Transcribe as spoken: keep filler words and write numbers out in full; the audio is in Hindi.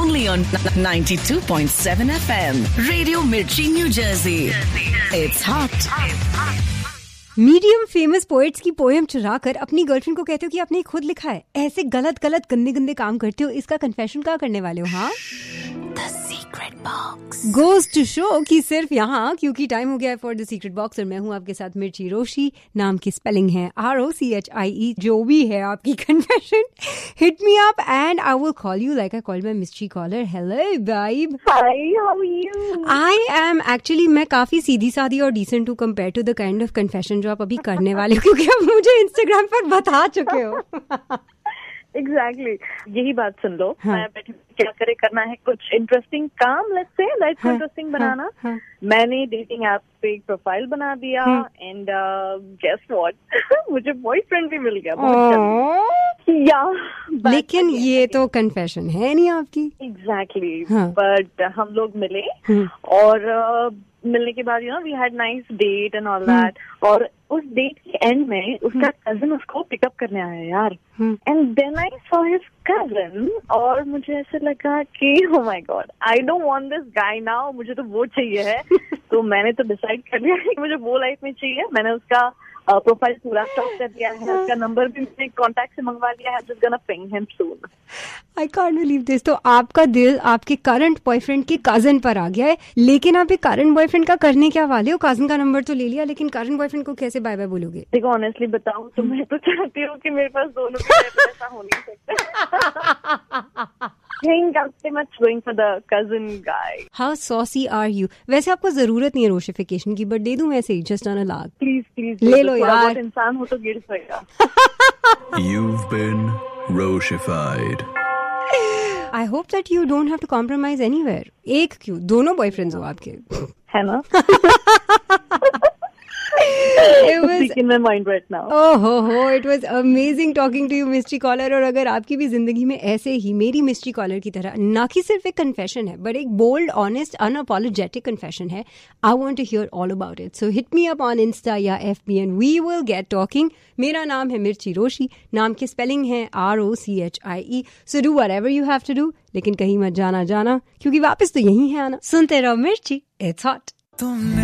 only on ninety-two point seven F M. Radio Mirchi, New Jersey. It's hot. Medium famous poets की पोएम चुरा कर अपनी गर्लफ्रेंड को कहते हो कि आपने खुद लिखा है। ऐसे गलत गलत गंदे गंदे काम करते हो, इसका कन्फेशन क्या करने वाले हो? हाँ, the secret box goes to show कि सिर्फ यहाँ, क्योंकि टाइम हो गया है फॉर द सीक्रेट बॉक्स और मैं हूँ आपके साथ मिर्ची रोशी। नाम की स्पेलिंग है R O C H I ई। जो भी है आपकी confession, hit me up and I will call you like I call my mystery collar. Hello vibe. Hi, how are you? I am actually मैं काफी सीधी सादी और decent to compare to the kind of confession जो आप अभी करने वाले हो, क्योंकि आप मुझे इंस्टाग्राम पर बता चुके हो। Exactly exactly. यही बात सुन लो। हाँ. मैं बैठी क्या करे, करना है कुछ इंटरेस्टिंग काम, लेट्स से लाइफ को इंटरेस्टिंग बनाना। हाँ, हाँ. मैंने डेटिंग ऐप पे एक प्रोफाइल बना दिया एंड गेस व्हाट, मुझे बॉयफ्रेंड भी मिल गया बहुत जल्दी। या लेकिन ये तो कन्फेशन है नहीं आपकी। Exactly exactly. हाँ. बट हम लोग मिले और uh, मिलने के बाद you know we had nice date and all that. और उस डेट के एंड में उसका कजिन उसको पिकअप करने आया यार। And then I saw his cousin और मुझे ऐसे लगा कि oh my God, I don't want this guy now, मुझे तो वो चाहिए है। तो मैंने तो डिसाइड कर लिया कि मुझे वो लाइफ में चाहिए। मैंने उसका प्रोफाइल uh, पूरा स्टॉक कर दिया है, उसका नंबर भी मैंने कॉन्टैक्ट से मंगवा लिया है। Just gonna ping him soon. I can't believe this. तो आपका दिल आपके करंट बॉयफ्रेंड के कजन पर आ गया है, लेकिन आप एक करंट बॉयफ्रेंड का करने क्या वाले हो? कजन का नंबर तो ले लिया, लेकिन करंट बॉयफ्रेंड को कैसे बाय बाय बोलोगे? देखो ऑनेस्टली बताऊं तो मैं तो चाहती हूँ कि मेरे पास दोनों के लिए ऐसा हो नहीं सकता। think I'm pretty much going for the cousin guy. How saucy are you? वैसे आपको जरूरत नहीं है रोशिफिकेशन की, बट दे दूं वैसे ही जस्ट ऑन अ लाग। प्लीज प्लीज ले लो यार। बहुत इंसान हो तो गिर जाएगा। You've been Roshified. I hope that you don't have to compromise anywhere. एक क्यों, दोनों बॉयफ्रेंड्स हो आपके, है ना? It was in my mind right now. Oh ho ho! It was amazing talking to you, mystery caller. और अगर आपकी भी जिंदगी में ऐसे ही मेरी mystery caller की तरह ना कि सिर्फ एक confession है, but एक bold, honest, unapologetic confession है, I want to hear all about it. So hit me up on Insta या F B and we will get talking. मेरा नाम है मिर्ची रोशी, नाम की स्पेलिंग है R O C H I E. So do whatever you have to do, लेकिन कहीं मत जाना जाना, क्योंकि वापस तो यही है आना। सुनते रहो मिर्ची, it's hot.